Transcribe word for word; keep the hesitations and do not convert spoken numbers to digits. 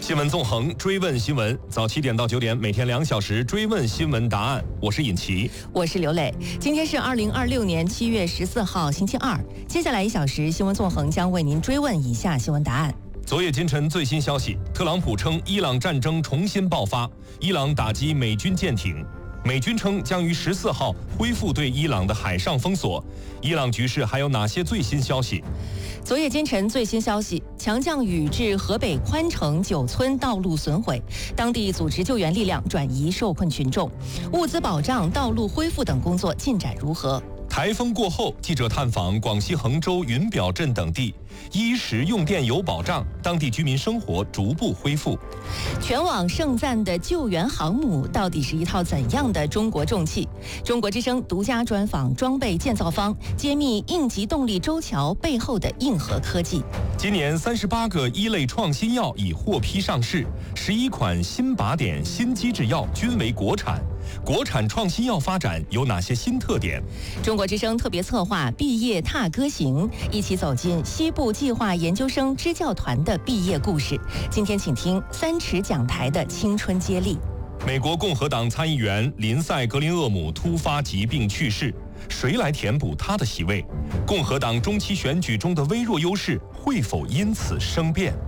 新闻纵横，追问新闻，早七点到九点，每天两小时追问新闻答案。我是尹奇， 我是刘磊。今天是二零二六年七月十四号，星期二。接下来一小时，新闻纵横将为您追问以下新闻答案。 昨夜今晨最新消息，特朗普称伊朗战争重新爆发，伊朗打击美军舰艇。美军称将于十四号恢复对伊朗的海上封锁。伊朗局势还有哪些最新消息？ 昨夜今晨最新消息，强降雨致河北宽城九村道路损毁，当地组织救援力量转移受困群众，物资保障、道路恢复等工作进展如何？ 台风过后，记者探访广西衡州云表镇等地，衣食用电有保障，当地居民生活逐步恢复。 全网盛赞的救援航母到底是一套怎样的中国重器？中国之声独家专访装备建造方，揭秘应急动力舟桥背后的硬核科技。 今年三十八个一类创新药已获批上市，十一款新靶点、新机制药均为国产。国产创新药发展有哪些新特点？ 中国之声特别策划毕业踏歌行，一起走进西部计划研究生支教团的毕业故事。今天请听三尺讲台的青春接力。 美国共和党参议员林赛·格林厄姆突发疾病去世，谁来填补他的席位？共和党中期选举中的微弱优势会否因此生变？